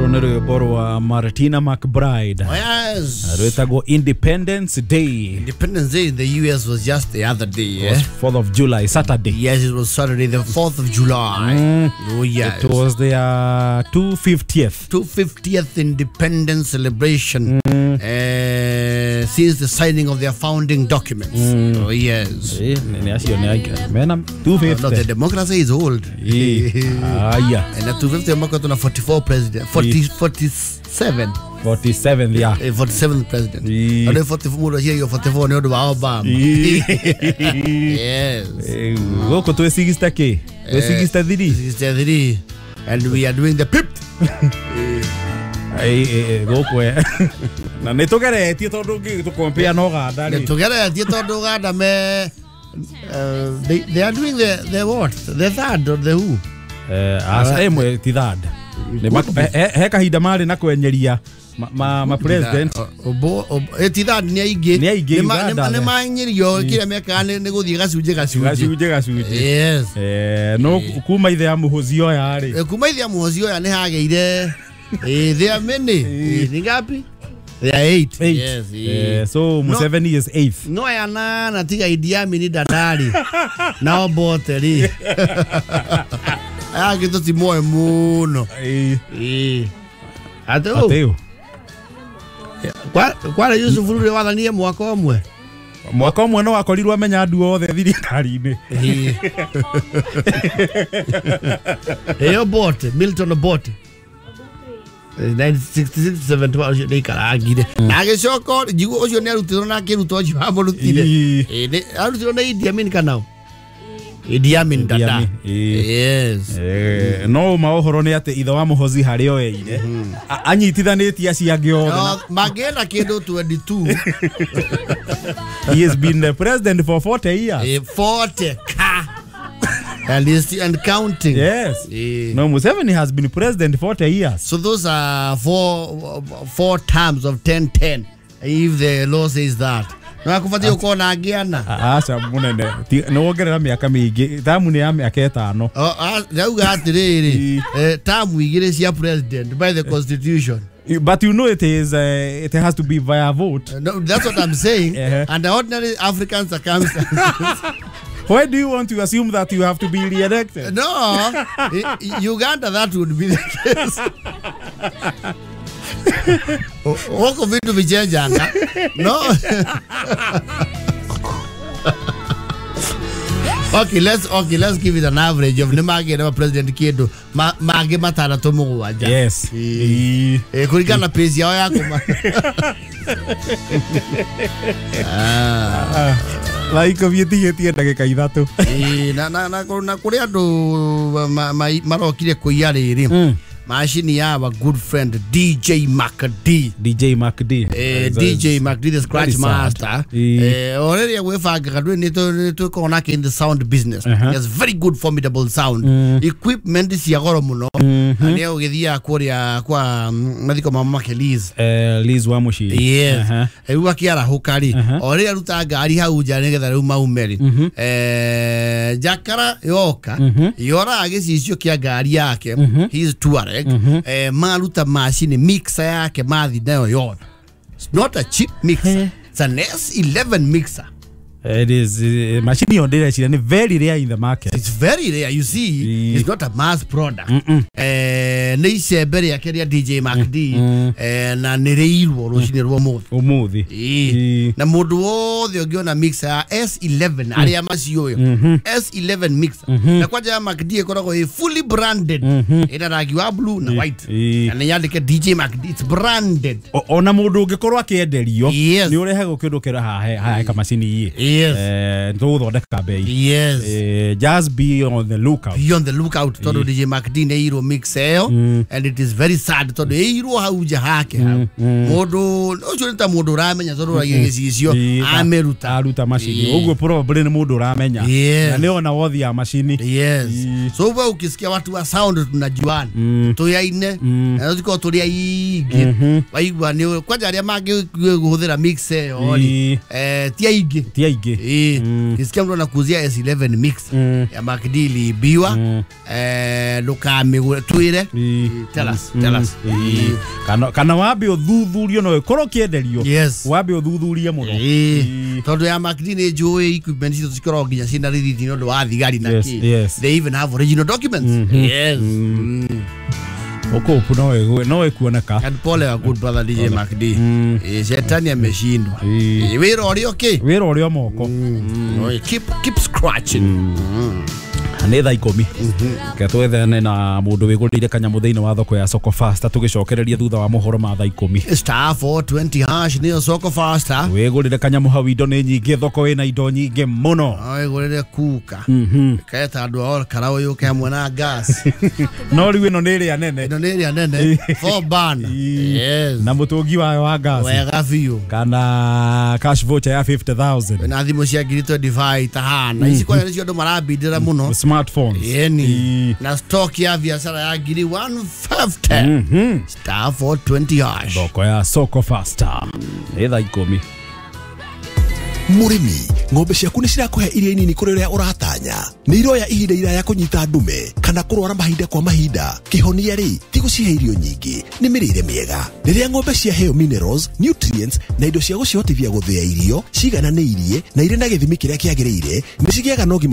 Runero borwa Martina McBride. Oh, yes. Rwetago Independence Day. Independence Day in the US was just the other day. It was 4th of July, Saturday. Yes, it was Saturday, the 4th of July. Oh, yes. It was the 250th Independence celebration since the signing of their founding documents. Oh, yes. No, the democracy is old. Yeah. And the 250th na 44 president, 47. 47th, yeah. 47th president. And then 44 here, you're 44 no Obama. Yes. Go to 60K. 63. And we are doing the pip. Go where? Na netogere tieto ngi to compare no gada ni. Netogere tieto no gada me they are doing the what? The third or the who? Emwe ti third. He kahinda mari na kwenyeria ma president ti third ni aige ne manyerio kire meka ne guthie gacunje. Yes. No kuma ithe ya muhozio ya ri. Kuma ithe ya muhozio ya ne hageire there are many. Ni ngapi? They are 8. Yes. So Museveni is 8th. No yana na tiga Idi Amin dadari. Now boteri. Kitu ti moyo muno. Ateo. Kwa Yusuf Rure wathanie mwaka omwe. Mwaka omwe no akorirwo amenya andu othe thirikari-ini. Eyo bote, Milton Bote. 1966-71 ni karagire. Agicoko jigu ucio ni arutirwo na kiruto acio amurutire. Ni arutirwo na Idi Amin kanao. Idi Amin dada. Yes. No maohoro ni ate ithe wa muhozi hari oeire. Anyitithanitie aciange othe. Magenda kindu 22. He has been the president for 40 years. 40. And counting. Yes. No, Museveni has been president 40 years. So those are four terms of 10-10, if the law says that. No akufatia uko na agiana. Acha munene. No ogerera miaka mingi. Tamu ni ya miaka 5. Rauga atiriri. Tamu igire cia president by the constitution. But you know it has to be via vote. No, that's what I'm saying. Under ordinary African circumstances. Why do you want to assume that you have to be re-elected? No, Uganda, that would be the case. Wako vitu vichenjanga. No. Okay, let's give it an average of Nemage na president Kiedo. Mage matara to mugwanja. Yes. Kulingana pesi yao yako. Like of yeti ndagika ithatu. Na kuri andu marokire kuiari ri. Machine ya our good friend DJ MacD. DJ MacD, the Scratch Master. Already we fanga ni to connect in the sound business. He has very good formidable sound. Equipment is ya goro muno. Ani ogithia kuria kwa mathiko mama ke Liz. Liz wa mushi. Yes. Ewa kiara hukari. Already aruta gari hau jane getha riu maumeri. Jakara yoka. Yora agicicio kia gari yake. He is touring. Maruta machine mixer yake mathi nayo yona. It's not a cheap mixer. It's an S11 mixer. It is machine on there. It's very rare in the market. It's very rare. You see, it's not a mass product. Neise beri akeria DJ MacD na nereirwo rucine rwo umuthi. Na mundu wothe ungiona mixer S11 aria macio yo S11 mixer. Na kwaja ya MacD ikoragwo fully branded. Ina rangi wa blue na white. Na nyandike DJ MacD, it's branded. Ona mundu ungikorwo akienderio ni urehagwo kindu kira haha ka machine yi. Yes. Thondeka bei. Yes. Just be on the lookout. Be on the lookout. Todo DJ MacD ne hero mixer. And it is very sad. Todo hero hauja hake. Modo ojo nta modo ramenya todo yegecicio aruta machine. Ogwe probably ne modo ramenya. Na leo na wothi ya machine. Yes. So wewe ukisikia watu wa sound tunajuana. Tuyaine. Na ziko tulia igi. Waigwa ni kwaja aria mage guhuthira mixer oli. Ti aige. nyingi kisikia mtu anakuzia S11 mix ya makdili biwa lukami twire tell us kana wabe uthuthurio no ikoro kienderio yes wabe uthuthuria muno tondu ya makdili joy equipment cito cikoro nginya cina rithiti no ndo wa thigari na ki they even have original documents yes Okopu no ekuoneka. And Paul a good brother DJ Macd. Shetani ameshindwa. Wira ori okay. Wira ori omoko. Keep scratching. Nä thaa 10 ke twethene na må ndå wä gå rä ire kanyamå thä inä wa thoko ya Soko Fasta tå gä cokereria thutha wa mohoro ma thaa 10 star 420 hash nä Soko Fasta wä gå rä re kanyamå hau indo nä nyingä thoko wä na indo nyingä må no wä gå rä re kuka kaeta andå ao kara å yå ke hamwe na gas no rä u ä no nä rä a nene ä no nä rä a nene for bana yes na må tå ngi wayo wa gas wega biå kana cash voucher ya 50,000 na thimå cia ngiri 25 tahana ici kwanja nä cio andå marambindä ra må no smartphones yeni na stock ya biashara ya ngiri 150 star 420 hash thoko ya Soko Fasta nä thaa 10 Murimi ng'ombe ciaku nĩ cirakuhe iria nini kũrĩ ũrĩa ũratanya nĩ iroya ihinda iraya kũnyita ndume kana kũrwara mahinda kwa mahinda kĩhonia rĩ ti gũcihe irio nyingĩ nĩ mĩrĩre mĩega rĩrĩa ng'ombe ciaheo minerals nutrients na indo cia gũcihotithia gũthĩa irio cigananĩirie na irĩ na gĩthimi kĩrĩa kĩagĩrĩire nĩ cigĩaga na ũgima